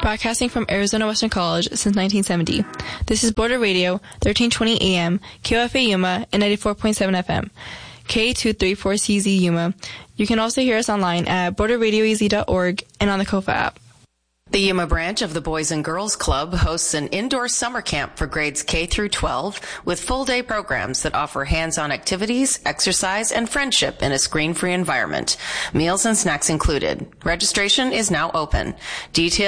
broadcasting from Arizona Western College since 1970. This is Border Radio, 1320 AM, KOFA Yuma, and 94.7 FM, K234CZ Yuma. You can also hear us online at borderradioez.org and on the KOFA app. The Yuma branch of the Boys and Girls Club hosts an indoor summer camp for grades K through 12 with full-day programs that offer hands-on activities, exercise, and friendship in a screen-free environment. Meals and snacks included. Registration is now open. Details